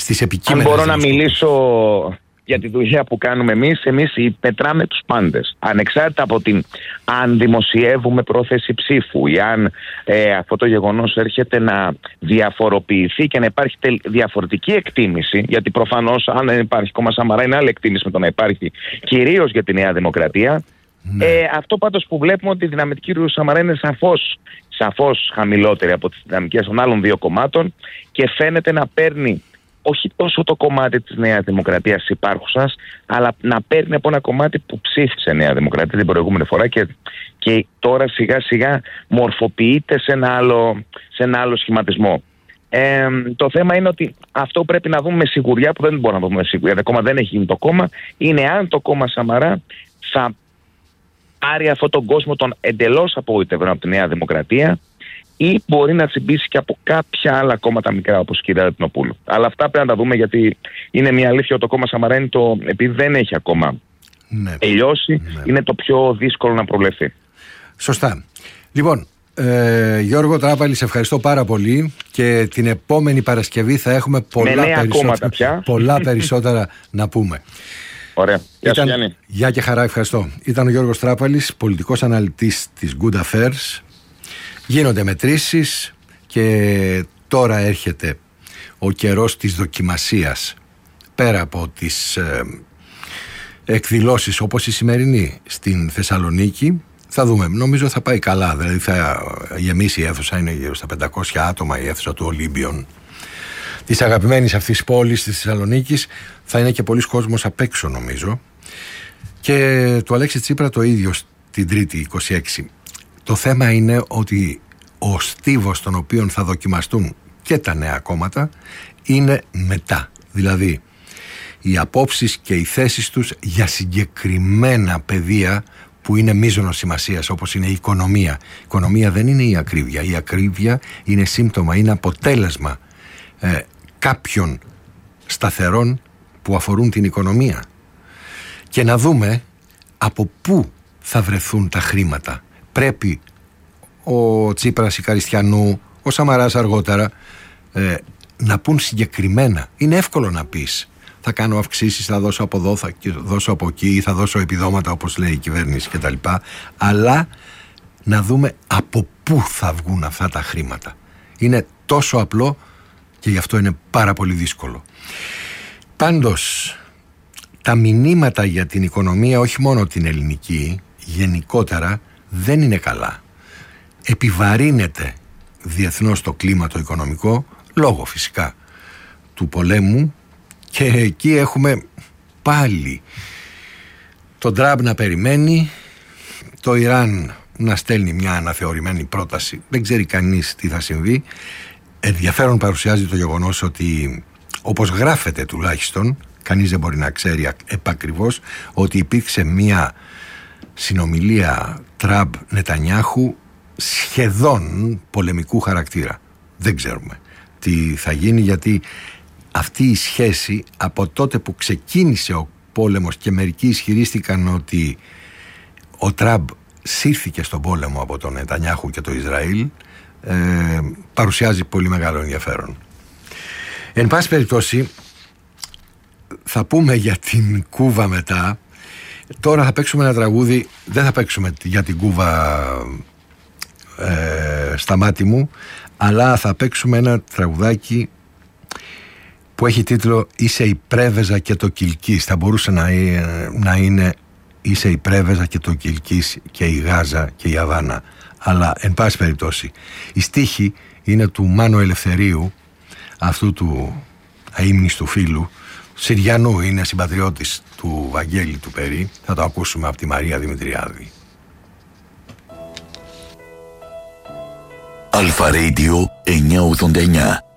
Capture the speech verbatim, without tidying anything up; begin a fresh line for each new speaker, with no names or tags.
στις επικείμενες.
Αν μπορώ να μιλήσω για τη δουλειά που κάνουμε εμείς, εμείς μετράμε τους πάντες. Ανεξάρτητα από την αν δημοσιεύουμε πρόθεση ψήφου ή αν ε, αυτό το γεγονός έρχεται να διαφοροποιηθεί και να υπάρχει τελ, διαφορετική εκτίμηση, γιατί προφανώς αν δεν υπάρχει κόμμα Σαμαρά είναι άλλη εκτίμηση με το να υπάρχει κυρίως για τη Νέα Δημοκρατία. Ναι. Ε, αυτό πάντως που βλέπουμε ότι η δυναμική του Σαμαρά είναι σαφώς, σαφώς χαμηλότερη από τις δυναμικές των άλλων δύο κομμάτων και φαίνεται να παίρνει όχι τόσο το κομμάτι της Νέας Δημοκρατίας υπάρχουσας, αλλά να παίρνει από ένα κομμάτι που ψήφισε Νέα Δημοκρατία την προηγούμενη φορά και, και τώρα σιγά σιγά μορφοποιείται σε ένα άλλο, σε ένα άλλο σχηματισμό. Ε, το θέμα είναι ότι αυτό πρέπει να δούμε με σιγουριά, που δεν μπορούμε να δούμε με σιγουριά, ακόμα δεν έχει γίνει το κόμμα, είναι αν το κόμμα Σαμαρά θα πάρει αυτόν τον κόσμο τον εντελώς απογοητευμένο από τη Νέα Δημοκρατία ή μπορεί να τσιμπήσει και από κάποια άλλα κόμματα μικρά όπως η κυρία Εθνοπούλου. Αλλά αυτά πρέπει να τα δούμε, γιατί είναι μια αλήθεια ότι το κόμμα Σαμαρά είναι το, επειδή δεν έχει ακόμα ναι. τελειώσει, ναι. είναι το πιο δύσκολο να προβλεφθεί. Σωστά.
Λοιπόν, ε, Γιώργο Τράπαλη, σε ευχαριστώ πάρα πολύ και την επόμενη Παρασκευή θα έχουμε πολλά, περισσότερα, πολλά περισσότερα να πούμε.
Ωραία. Γεια
Ήταν,
σου, Γιάννη.
Γεια και χαρά, ευχαριστώ. Ήταν ο Γιώργος Τράπαλης, πολιτικός αναλυτής της Good Affairs. Γίνονται μετρήσεις και τώρα έρχεται ο καιρός της δοκιμασίας. Πέρα από τις ε, εκδηλώσεις όπως η σημερινή στην Θεσσαλονίκη, θα δούμε, νομίζω θα πάει καλά, δηλαδή θα γεμίσει η αίθουσα, είναι γύρω στα πεντακόσια άτομα η αίθουσα του Ολύμπιον της αγαπημένης αυτής πόλης της Θεσσαλονίκης. Θα είναι και πολλοί κόσμος απ' έξω νομίζω, και του Αλέξη Τσίπρα το ίδιο την Τρίτη είκοσι έξι. Το θέμα είναι ότι ο στίβος τον οποίο θα δοκιμαστούν και τα νέα κόμματα είναι μετά. Δηλαδή οι απόψεις και οι θέσεις τους για συγκεκριμένα πεδία που είναι μείζωνος σημασίας, όπως είναι η οικονομία. Η οικονομία δεν είναι η ακρίβεια. Η ακρίβεια είναι σύμπτωμα, είναι αποτέλεσμα ε, κάποιων σταθερών που αφορούν την οικονομία. Και να δούμε από πού θα βρεθούν τα χρήματα. Πρέπει ο Τσίπρας, η Καριστιανού, ο Σαμαράς αργότερα ε, να πούν συγκεκριμένα. Είναι εύκολο να πεις θα κάνω αυξήσεις, θα δώσω από εδώ, θα δώσω από εκεί, θα δώσω επιδόματα όπως λέει η κυβέρνηση κτλ. Αλλά να δούμε από πού θα βγουν αυτά τα χρήματα. Είναι τόσο απλό και γι' αυτό είναι πάρα πολύ δύσκολο. Πάντως τα μηνύματα για την οικονομία, όχι μόνο την ελληνική, γενικότερα δεν είναι καλά. Επιβαρύνεται διεθνώς το κλίμα το οικονομικό, λόγω φυσικά του πολέμου, και εκεί έχουμε πάλι τον Τραμπ να περιμένει, το Ιράν να στέλνει μια αναθεωρημένη πρόταση, δεν ξέρει κανείς τι θα συμβεί. Ενδιαφέρον παρουσιάζει το γεγονός ότι, όπως γράφεται τουλάχιστον, κανείς δεν μπορεί να ξέρει επακριβώς, ότι υπήρξε μια συνομιλία Τραμπ-Νετανιάχου σχεδόν πολεμικού χαρακτήρα. Δεν ξέρουμε τι θα γίνει, γιατί αυτή η σχέση από τότε που ξεκίνησε ο πόλεμος και μερικοί ισχυρίστηκαν ότι ο Τραμπ σύρθηκε στον πόλεμο από τον Νετανιάχου και το Ισραήλ, ε, παρουσιάζει πολύ μεγάλο ενδιαφέρον. Εν πάση περιπτώσει, θα πούμε για την Κούβα μετά. Τώρα θα παίξουμε ένα τραγούδι, δεν θα παίξουμε για την Κούβα ε, στα μάτι μου, αλλά θα παίξουμε ένα τραγουδάκι που έχει τίτλο «Είσαι η Πρέβεζα και το Κιλκής». Θα μπορούσε να είναι, να είναι «Είσαι η Πρέβεζα και το Κιλκής και η Γάζα και η Αβάνα». Αλλά εν πάση περιπτώσει η στίχη είναι του Μάνου Ελευθερίου, αυτού του αείμνηστου φίλου Συριανού, είναι συμπατριώτης του Βαγγέλη του Περί. Θα το ακούσουμε από τη Μαρία Δημητριάδη.
Αλφα Radio εννιακόσια ογδόντα εννιά.